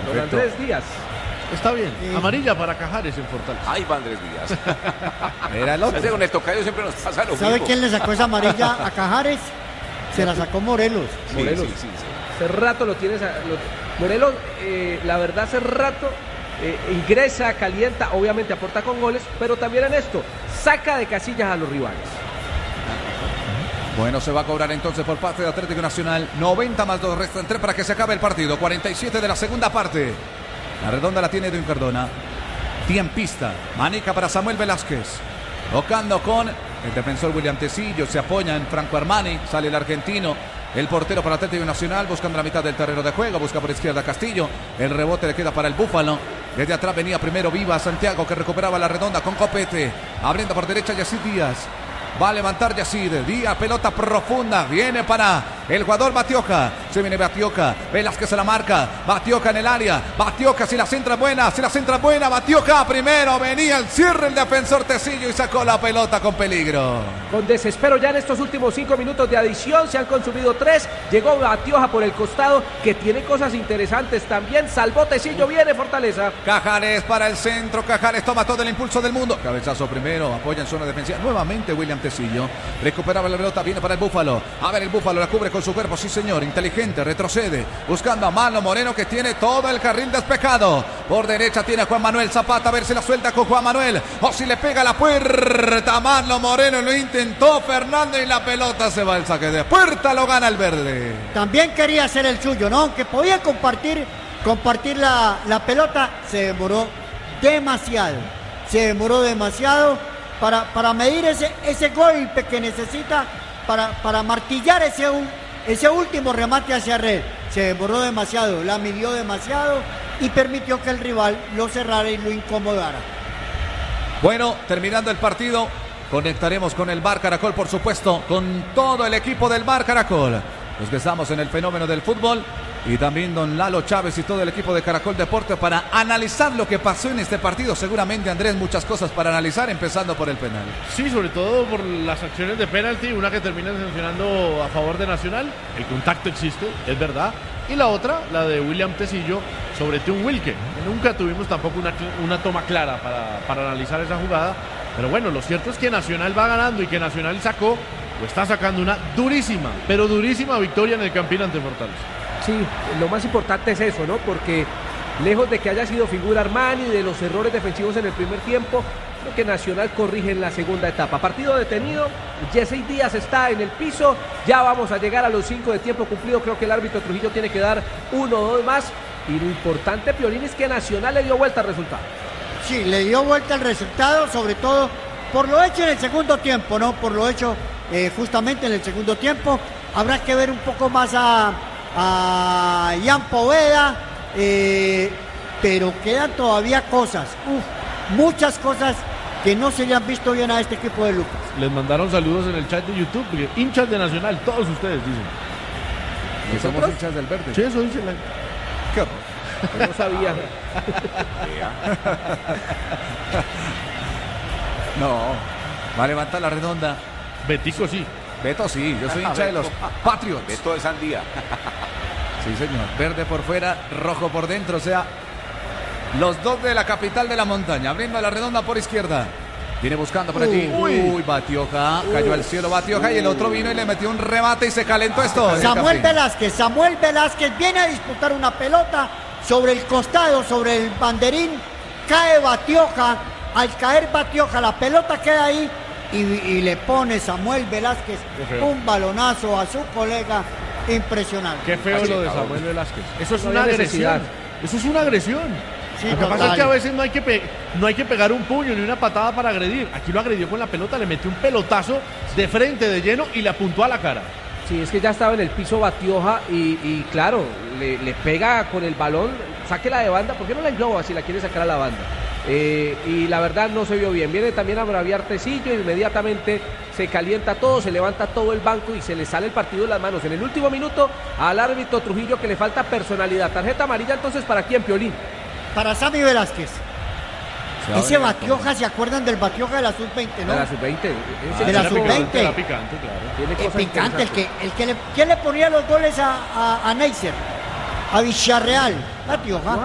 Don Andrés Díaz. Está bien, amarilla para Cajares en Fortaleza. Ahí va Andrés Díaz. Era el otro. Con el tocayo siempre nos pasa lo mismo. ¿Sabe quién le sacó esa amarilla a Cajares? Se la sacó Morelos. Morelos. Hace rato lo tienes. Morelos, la verdad, hace rato ingresa, calienta, obviamente aporta con goles, pero también en esto, saca de casillas a los rivales. Bueno, se va a cobrar entonces por parte de Atlético Nacional. 90 más 2, restan 3 para que se acabe el partido. 47 de la segunda parte. La redonda la tiene Edwin Cardona. Tiempista. Manica para Samuel Velázquez. Tocando con el defensor William Tecillo. Se apoya en Franco Armani. Sale el argentino. El portero para Atlético Nacional. Buscando la mitad del terreno de juego. Busca por izquierda Castillo. El rebote le queda para el Búfalo. Desde atrás venía primero Viva Santiago, que recuperaba la redonda con Copete. Abriendo por derecha Yacid Díaz. Va a levantar Yacid. Díaz, pelota profunda. Viene para el jugador Batioca. Se viene Batioca. Velázquez se la marca. Batioca en el área. Batioca, si la centra buena. Si la centra buena. Batioca primero. Venía el cierre el defensor Tecillo y sacó la pelota con peligro. Con desespero ya en estos últimos 5 minutos de adición. Se han consumido 3. Llegó Batioja por el costado, que tiene cosas interesantes también. Salvó Tecillo. Viene Fortaleza. Cajares para el centro. Cajares toma todo el impulso del mundo. Cabezazo primero. Apoya en zona defensiva. Nuevamente William Tecillo. Recuperaba la pelota. Viene para el Búfalo. A ver, el Búfalo la cubre con su cuerpo. Sí, señor. Inteligente. Retrocede. Buscando a Marlon Moreno, que tiene todo el carril despejado. Por derecha tiene a Juan Manuel Zapata. A ver si la suelta con Juan Manuel. O si le pega la puerta. Marlon Moreno lo intentó. Fernando y la pelota se va al saque de puerta. Lo gana el verde. También quería hacer el suyo, ¿no? Aunque podía compartir la pelota. Se demoró demasiado. Se demoró demasiado para medir ese golpe que necesita para martillar ese último remate hacia red. Se demoró demasiado, la midió demasiado y permitió que el rival lo cerrara y lo incomodara. Bueno, terminando el partido, conectaremos con el Bar Caracol, por supuesto, con todo el equipo del Bar Caracol. Los que estamos en el fenómeno del fútbol y también don Lalo Chávez y todo el equipo de Caracol Deporte para analizar lo que pasó en este partido. Seguramente, Andrés, muchas cosas para analizar, empezando por el penal. Sí, sobre todo por las acciones de penalti, una que termina sancionando a favor de Nacional. El contacto existe, es verdad. Y la otra, la de William Tecillo sobre Tim Wilke. Nunca tuvimos tampoco una toma clara para analizar esa jugada. Pero bueno, lo cierto es que Nacional va ganando y que Nacional sacó, o está sacando una durísima, pero durísima victoria en el Campín ante Fortaleza. Sí, lo más importante es eso, ¿no? Porque lejos de que haya sido figura Armani, de los errores defensivos en el primer tiempo, creo que Nacional corrige en la segunda etapa. Partido detenido, Yacid Díaz está en el piso, ya vamos a llegar a los 5 de tiempo cumplido. Creo que el árbitro Trujillo tiene que dar 1 o 2 más. Y lo importante, Piolín, es que Nacional le dio vuelta al resultado. Sí, le dio vuelta al resultado, sobre todo por lo hecho en el segundo tiempo, ¿no? Por lo hecho justamente en el segundo tiempo. Habrá que ver un poco más a Ian Poveda, pero quedan todavía cosas, muchas cosas que no se le han visto bien a este equipo de Lucas. Les mandaron saludos en el chat de YouTube, porque hinchas de Nacional, todos ustedes dicen. Que somos hinchas del verde. Sí, eso dice la... Qué horror. Yo no sabía. No, va a levantar la redonda. Betico sí. Beto sí, yo soy hincha de los Patriots. Beto de Sandía. Sí, señor. Verde por fuera, rojo por dentro, o sea, los dos de la capital de la montaña. Abriendo la redonda por izquierda. Viene buscando por allí. Uy, Batioja. Cayó al cielo Batioja y el otro vino y le metió un remate y se calentó esto. Samuel Velázquez viene a disputar una pelota sobre el costado, sobre el banderín. Cae Batioja. Al caer Batioja, la pelota queda ahí. Y le pone Samuel Velázquez un balonazo a su colega impresionante. Qué feo lo de Samuel Velázquez. Eso es una agresión. Eso es una agresión. Sí, lo que pasa es que a veces no hay que pegar un puño ni una patada para agredir. Aquí lo agredió con la pelota, le metió un pelotazo de frente, de lleno, y le apuntó a la cara. Sí, es que ya estaba en el piso Batioja y claro, le pega con el balón, sáquela de banda. ¿Por qué no la engloba si la quiere sacar a la banda? Y la verdad no se vio bien. Viene también a braviar Tecillo, inmediatamente se calienta todo, se levanta todo el banco y se le sale el partido de las manos. En el último minuto al árbitro Trujillo, que le falta personalidad. Tarjeta amarilla entonces, ¿para quién, Piolín? Para Sammy Velázquez. Ese Batioja, ¿se acuerdan del Batioja de la Sub-20, no? De la Sub-20. De la Sub-20. Era picante, claro. El picante, ¿quién le ponía los goles a Neisser? A Villarreal. Batioja.